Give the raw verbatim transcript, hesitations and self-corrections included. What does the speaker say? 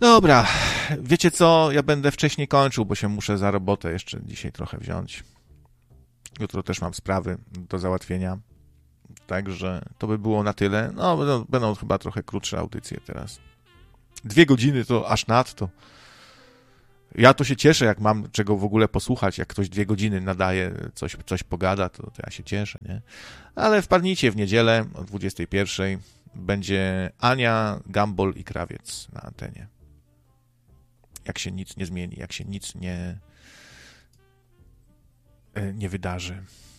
Dobra, wiecie co, ja będę wcześniej kończył, bo się muszę za robotę jeszcze dzisiaj trochę wziąć. Jutro też mam sprawy do załatwienia. Także to by było na tyle. No, będą, będą chyba trochę krótsze audycje teraz. Dwie godziny to aż nadto. Ja to się cieszę, jak mam czego w ogóle posłuchać, jak ktoś dwie godziny nadaje, coś, coś pogada, to, to ja się cieszę, nie? Ale wpadnijcie w niedzielę o dwudziestej pierwszej. Będzie Ania, Gambol i Krawiec na antenie. Jak się nic nie zmieni, jak się nic nie, nie wydarzy.